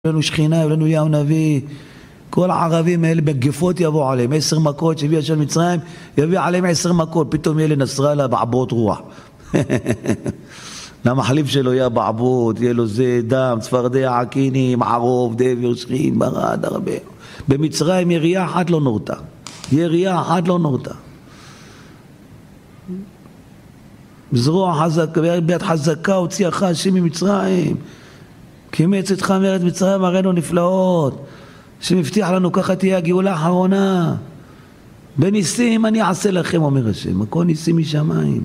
לנו שכינה, לנו אליהו נביא, כל הערבים האלה בגפות יבוא עליהם, 10 מכות שהביא השם מצרים, יביא עליהם 10 מכות, פתאום יהיה לנסראללה בעבוד רוח. למחליף שלו יהיה בעבוד, יהיה לו זה דם, צפרדע, עקינים, ערוב, דבר, שכין, ברד, הרבה. במצרים ירייה אחת לא נורתה, ירייה אחת לא נורתה. בזרוע חזקה, ביד חזקה הוציאך השם ממצרים, כי אמץ אתך מארץ מצרים הראינו נפלאות, שמבטיח לנו ככה תהיה הגאולה האחרונה. בניסים אני אעשה לכם, אומר השם, הכל ניסים משמיים.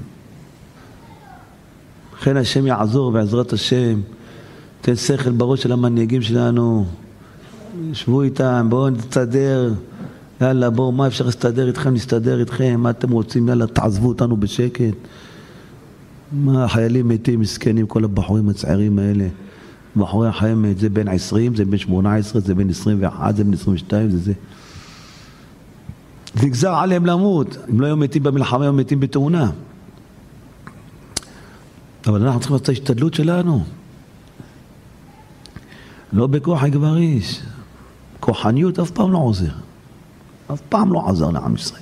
לכן השם יעזור בעזרת השם, תן שכל בראש של המנהיגים שלנו, שבו איתם, בואו נתסדר, יאללה בואו, מה אפשר להסתדר איתכם, נסתדר איתכם, מה אתם רוצים, יאללה תעזבו אותנו בשקט. מה החיילים מתים מסכנים, כל הבחורים הצעירים האלה, בחורי החיימת, זה בין 20, זה בין 18, זה בין 21, זה בין 22, זה. נגזר עליהם למות, אם לא היו מתים במלחמה, היו מתים בתאונה. אבל אנחנו צריכים לעשות את ההשתדלות שלנו. לא בכוח הגבריש. כוחניות אף פעם לא עוזר. אף פעם לא עזר לעם ישראל.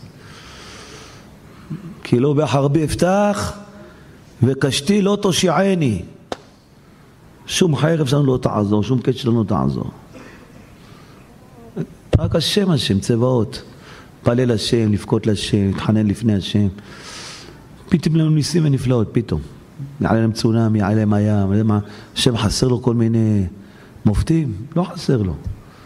כי לא בחרבי אפתח וקשתי לא תושיעני. שום חרב שלנו לא תעזור, שום קץ שלנו לא תעזור. רק השם צבאות. פלל השם, לבכות לשם, להתחנן לפני השם. פתאום לנו ניסים ונפלאות, פתאום. יעלה להם צונאמי, יעלה להם הים, השם חסר לו כל מיני מופתים? לא חסר לו.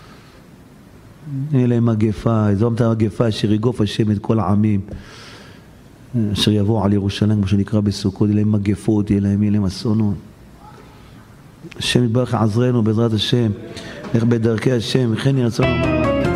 יהיה להם מגפה, זאת המגפה אשר יגוף השם את כל העמים, אשר יבואו על ירושלים, כמו שנקרא בסוכות, יהיה להם מגפות, יהיה להם אסונות. השם יתברך עזרנו בעזרת השם, איך בדרכי השם, וכן ירצון לומר.